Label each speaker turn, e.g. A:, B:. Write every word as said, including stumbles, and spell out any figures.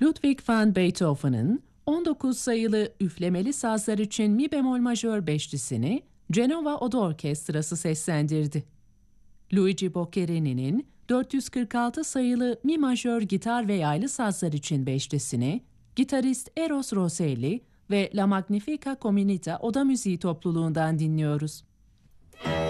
A: Ludwig van Beethoven'ın on dokuz sayılı üflemeli sazlar için mi bemol majör beşlisini Cenova Oda Orkestrası seslendirdi. Luigi Boccherini'nin dört yüz kırk altı sayılı mi majör gitar ve yaylı sazlar için beşlisini gitarist Eros Rosselli ve La Magnifica Comunita Oda Müziği topluluğundan dinliyoruz.